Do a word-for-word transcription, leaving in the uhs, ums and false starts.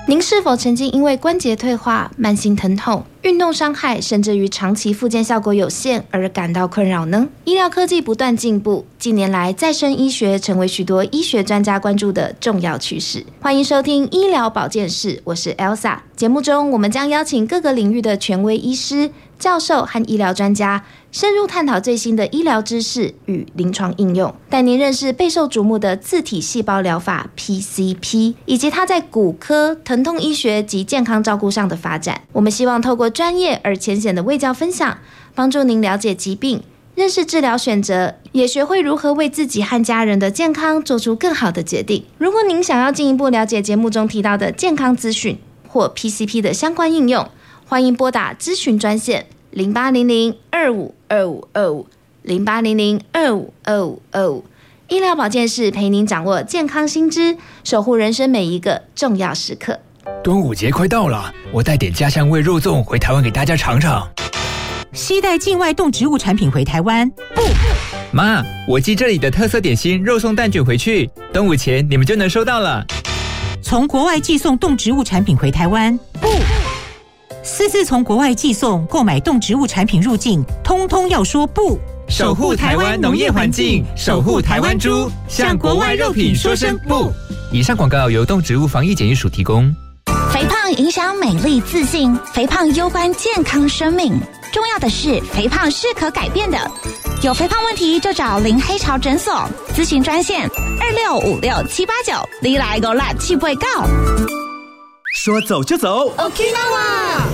您是否曾经因为关节退化、慢性疼痛、运动伤害，甚至于长期复健效果有限而感到困扰呢？医疗科技不断进步，近年来再生医学成为许多医学专家关注的重要趋势。欢迎收听医疗保健室，我是 Elsa。节目中我们将邀请各个领域的权威医师、教授和医疗专家，深入探讨最新的医疗知识与临床应用，带您认识备受瞩目的自体细胞疗法 P C P， 以及它在骨科、疼痛医学及健康照顾上的发展。我们希望透过专业而浅显的卫教分享，帮助您了解疾病、认识治疗选择，也学会如何为自己和家人的健康做出更好的决定。如果您想要进一步了解节目中提到的健康资讯或 P C P 的相关应用，欢迎拨打咨询专线零八零零二五二五二五零八零零二五二五二五。医疗保健室陪您掌握健康新知，守护人生每一个重要时刻。 端午节快到了，我带点家乡味肉粽回台湾给大家尝尝。 携带境外动植物产品回台湾，不。 妈，我寄这里的特色点心肉松蛋卷回去，端午前你们就能收到了。 从国外寄送动植物产品回台湾，不。私自从国外寄送、购买动植物产品入境，通通要说不。 守护台湾农业环境，守护台湾猪，向国外肉品说声不。以上广告由动植物防疫检疫署提供。 肥胖影响美丽自信，肥胖攸关健康生命。重要的是，肥胖是可改变的。有肥胖问题就找林黑潮诊所，咨询专线二六五六七八九，你来个辣气不告。 说走就走 ，Okinawa。